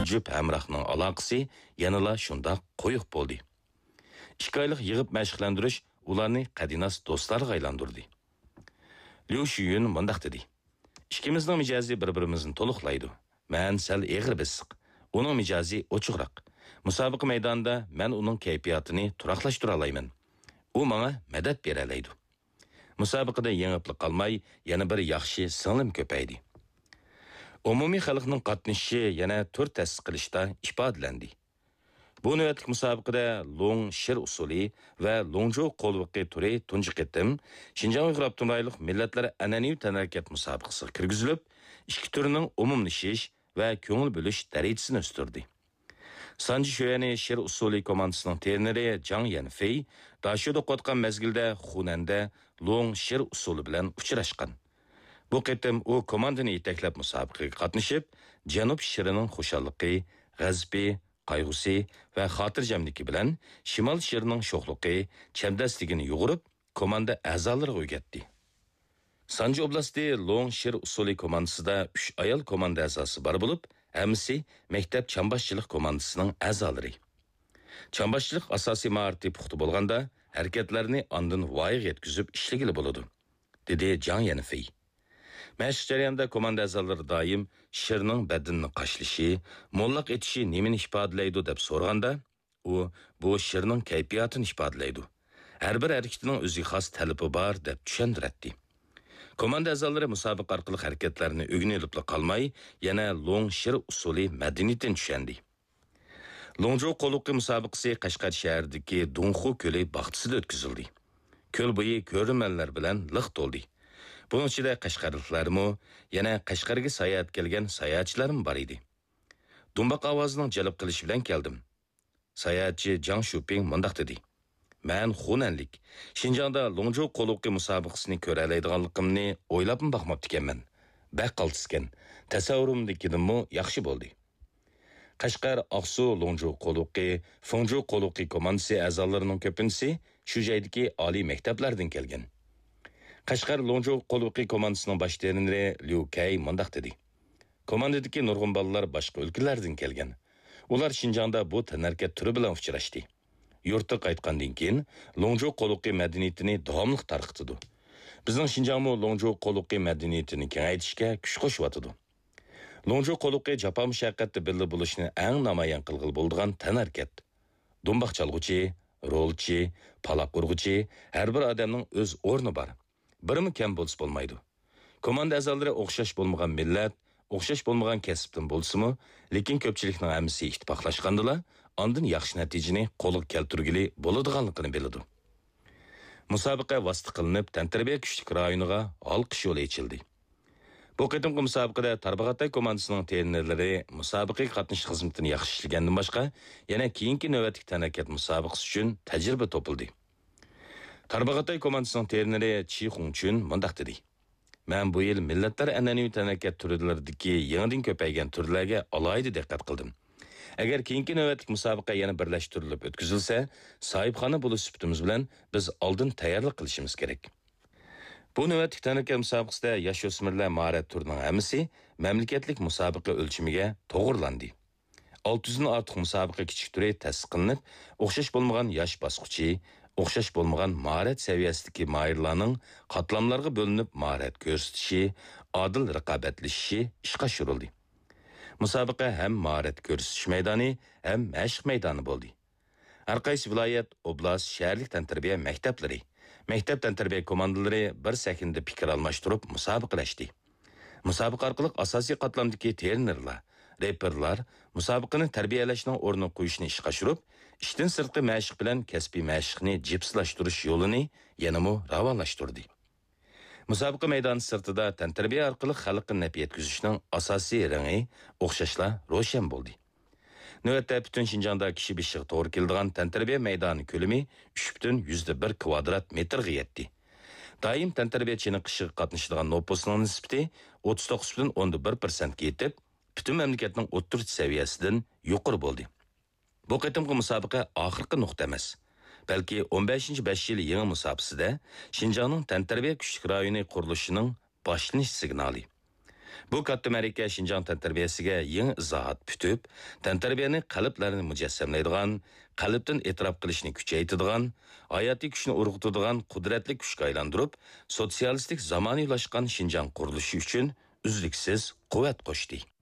jup hamrohning aloqasi yanala shundoq qo'yiq bo'ldi. 2 oylik yig'ib mashqlantirish ularni qadinas do'stlarga aylantirdi. Liu Shiyun mundaq dedi. İkimizning mijozi bir-birimizni to'liqlaydi. Men sal eg'ir bisiq, uning mijozi ochiqroq. Musobaqa maydonida men uning kayfiyatini turaqlashtira olmayman. U menga madad bera oladi. Musobaqada yengiblik qolmay, yana bir yaxshi singlim ko'paydi. Umumiy xalqning qatnashishi yana tur ta'sis qilishda ifodalandi. Bu navbatlik musobaqada long shir usuli va longjo qo'lviqi turi tunji qitim Xinjiang Uyg'ur Abdunraylik millatlar an'anaviy tanarakat musobaqasiga kirgizilib, ikki turning umumlashish va ko'ngil bo'lish darajasini o'stirdi. Sanji Shoyani shir usuli komandasining treneri Zhang Yanfei Dashuda qotgan mezgilda Xunanda long shir usuli bilan uchrashgan. Bu qitim u komandani yetaklab musobaqaga qatnashib, Janub shirining xushalliqi, g'azbi, qayg'usi va xotirjamligi bilan Shimol shirining sho'xligi, chamdasligini yo'g'irib, komanda a'zolariga o'rgatdi. Sanji oblasti long shir usuli komandasida 3 ayol komanda a'zosi bor bo'lib, hammasi maktab chambashchilik komandasining a'zolari. Chambashchilik asosiy maharati puxta bo'lganda, harakatlarni ondan voyaga yetkazib ishlagili bo'ladi, dedi Zhang Yanfei. Mashq jarayonida komanda a'zolari doim shirning badanini qashlashi, mo'llaq etishi nimani ifodalaydi deb so'raganda, u bu shirning kayfiyatini ifodalaydi. Har bir harakatining o'ziga xos talabi bor deb tushuntirdi. Komanda a'zolari musobaqa orqali harakatlarni o'rganib qolmay, yana long shir usuli madaniyatini tushundi. Longjo qo'luqi musobaqasi Qashqar shahridagi Dunxu ko'li baxtsida o'tkazildi. Ko'l bo'yi ko'rmanlar bilan liq to'ldi. Bunun ichida Qashqarliklarmi, yana Qashqarga sayohat kelgan sayohatchilarim bor edi. Dumbaq ovozining jalb qilishi bilan keldim. Sayohatchi Zhang Shuping mundaq dedi. Men Xunanlik, Xinjiangda Longjo qo'luqi musobaqasini ko'ra oladiganligimni o'ylab boqmabdi ekanman. Baq qaltiskan, tasavvurimdagidanmi yaxshi bo'ldi. Qashqar Aqsu Longjo qo'luqi, Fengjo qo'luqi komandasi a'zolarining ko'pincha shu joydagi oliy maktablardan kelgan. Qashqar Longjo qo'luqi komandasining bosh treneri Liu Kai mundaq dedi. Komandadagi nurg'un bolalar boshqa o'lkalardan kelgan. Ular Xinjiangda bu tanarkat turi bilan uchrashdi. Yurtga qaytgandan keyin Longjo qo'luqi madaniyatini davomli tarqatdi. Bizning Xinjiangmo Longjo qo'luqi madaniyatini kengaytirishga kuch qo'shyotdi. Longjo qo'luqi jafo mushaqqatda birga bo'lishni eng namoyon qilg'il bo'lgan tanarkat. Dumbaq chalg'uchi, rolchi, paloq urg'uchi har bir odamning o'z o'rni bor. Birimi kam bo'lsa bo'lmaydi. Komanda a'zolari o'xshash bo'lmagan millat, o'xshash bo'lmagan kasbdan bo'lsa-mu, lekin ko'pchilikning hammasi ittifoqlashgandilar, ondan yaxshi natijani qo'lga keltirgili bo'ladiganligini biladi. Musobaqa vosita qilinib, tantarbiya kuchlik rayoniga olqish yo'li ochildi. Bu qitimqi musobaqada Tarbag'atay komandasining trenerlari musobaqaga qatnashish xizmatini yaxshi ishlagandan boshqa, yana keyingi navbatlik tanarkat musobaqasi uchun tajriba topildi. Tarbag'atay komandasining treneri Chi Xungchun mundaq dedi. Men bu yil millatlar an'anaviy tanarkat turlaridagi yangidan ko'paygan turlarga alohida diqqat qildim. Agar keyingi navbatlik musobaqa yana birlashtirilib o'tkazilsa, sohibxona bo'lish sifatimiz bilan biz oldin tayyorlik qilishimiz kerak. Bu navbatlik tanarkat musobaqasida yosh o'smirlar mahorat turining hammasi mamlakatlik musobaqa o'lchimiga to'g'rilandi. 600 dan ortiq musobaqa kichik turi ta'sis qilinib, o'xshash bo'lmagan yosh bosqichi, o'xshash bo'lmagan mahorat saviyasidagi mahirlarning qatlamlarga bo'linib mahorat ko'rsatishi, adil raqobatlashishi ishga tushirildi. Musobaqa ham mahorat ko'rsatish maydoni, ham mashq maydoni bo'ldi. Har qaysi viloyat, oblast, shaharlik tantarbiya maktablari, maktab tantarbiya komandalari bir sahnada fikr almashtirib musobaqalashdi. Musobaqa orqali asosiy qatlamdagi trenerlar, reperlar musobaqani tarbiyalashning o'rnini qo'yishni ishga oshirib, ishdan sirtqi mashq bilan kasbiy mashqni jipslashtirish yo'lini yanada ravonlashtirdi. Musobaqa maydoni sirtida tantarbiya orqali xalqqa naf yetkazishning asosiy rangi o'xshashlar ro'shan bo'ldi. Navbatda butun Xinjiangda kishi beshiga to'g'ri keladigan tantarbiya maydoni ko'lami 3,1 kvadrat metrga yetdi. Doim tantarbiya chiniqishiga qatnashadigan nopusning nisbati 39,1% ga yetib, butun mamlakatning o'rtacha saviyasidan yuqori bo'ldi. Bu qitimqi musobaqa oxirgi nuqta emas, balki 15-5 yil yangi musobaqasida Xinjiangning tantarbiya kuchlik rayoni qurilishining boshlanish signali. Bu katta mərəkə Şinjan tənterbiyəsiga yeni izahat pütüb, tənterbiyəni qalblarni mujassamlaydigan, qalbdan e'tirof qilishni kuchaytiradigan, hayotiy kuchni urg'utadigan qudratli kuchga aylantirib, sotsialistik zamonaviylashgan Şinjan qurilishi uchun uzluksiz quvvat qo'shdi.